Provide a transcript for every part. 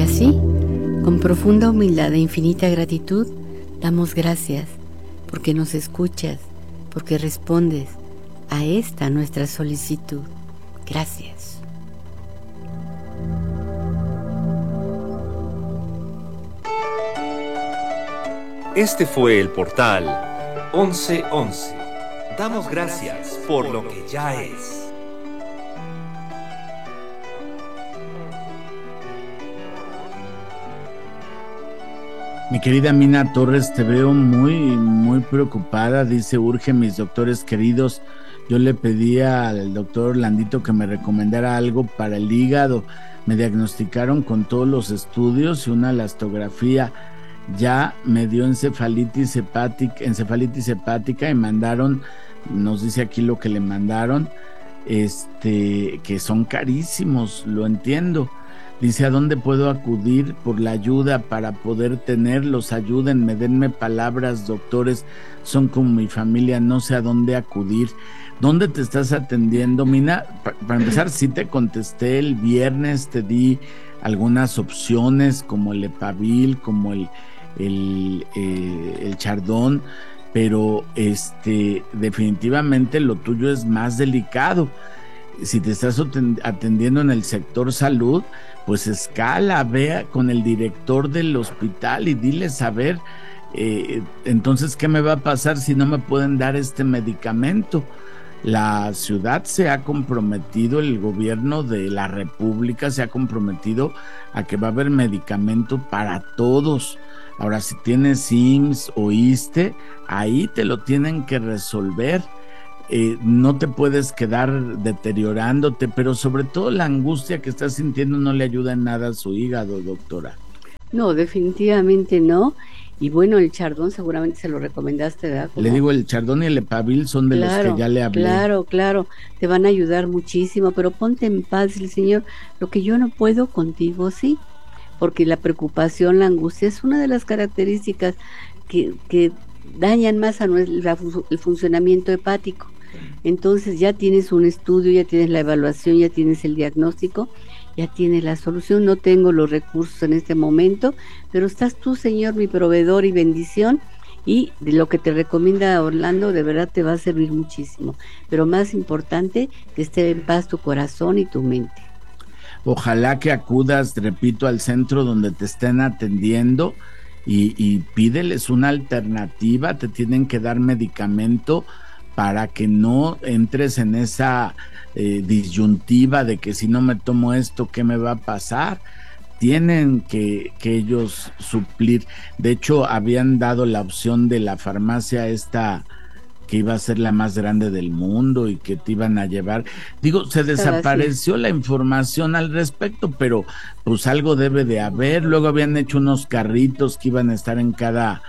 Y así, con profunda humildad e infinita gratitud, damos gracias porque nos escuchas, porque respondes a esta nuestra solicitud. Gracias. Este fue el portal 1111. Damos gracias por lo que ya es. Mi querida Mina Torres, te veo muy preocupada. Dice, urge mis doctores queridos. Yo le pedí al doctor Orlandito que me recomendara algo para el hígado. Me diagnosticaron con todos los estudios y una elastografía. Ya me dio encefalitis hepática y mandaron, nos dice aquí lo que le mandaron, que son carísimos, lo entiendo. Dice, ¿a dónde puedo acudir por la ayuda para poder tenerlos? Ayúdenme, denme palabras, doctores, son como mi familia, no sé a dónde acudir. ¿Dónde te estás atendiendo, Mina? Para empezar, sí te contesté el viernes, te di algunas opciones como el Epavil, como el Chardón, pero definitivamente lo tuyo es más delicado. Si te estás atendiendo en el sector salud, pues escala, vea con el director del hospital y diles, a ver, entonces, ¿qué me va a pasar si no me pueden dar este medicamento? La ciudad se ha comprometido, el gobierno de la República se ha comprometido a que va a haber medicamento para todos. Ahora, si tienes IMSS o ISSSTE, ahí te lo tienen que resolver. No te puedes quedar deteriorándote, pero sobre todo la angustia que estás sintiendo no le ayuda en nada a su hígado, doctora. No, definitivamente no. Y bueno, el Chardón seguramente se lo recomendaste, ¿verdad? Le digo, el Chardón y el Epavil son de los que ya le hablé. Claro, te van a ayudar muchísimo, pero ponte en paz, el Señor, lo que yo no puedo contigo, sí, porque la preocupación, la angustia es una de las características que dañan más a el funcionamiento hepático. Entonces ya tienes un estudio, ya tienes la evaluación, ya tienes el diagnóstico, ya tienes la solución. No tengo los recursos en este momento, pero estás tú, Señor, mi proveedor y bendición, y de lo que te recomienda Orlando de verdad te va a servir muchísimo, pero más importante, que esté en paz tu corazón y tu mente. Ojalá que acudas, repito, al centro donde te estén atendiendo y pídeles una alternativa. Te tienen que dar medicamento para que no entres en esa disyuntiva de que si no me tomo esto, ¿qué me va a pasar? Tienen que ellos suplir. De hecho, habían dado la opción de la farmacia esta que iba a ser la más grande del mundo y que te iban a llevar. Digo, se desapareció la información al respecto, pero pues algo debe de haber. Luego habían hecho unos carritos que iban a estar en cada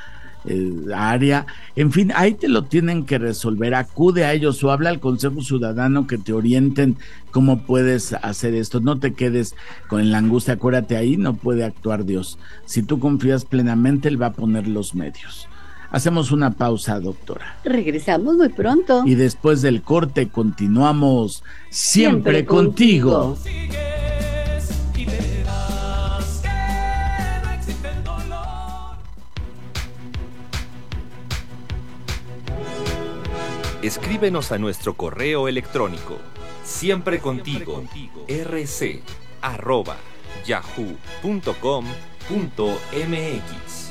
área. En fin, ahí te lo tienen que resolver. Acude a ellos o habla al Consejo Ciudadano que te orienten cómo puedes hacer esto. No te quedes con la angustia. Acuérdate, ahí no puede actuar Dios. Si tú confías plenamente, Él va a poner los medios. Hacemos una pausa, doctora. Regresamos muy pronto. Y después del corte continuamos siempre contigo. Escríbenos a nuestro correo electrónico siemprecontigo@yahoo.com.mx.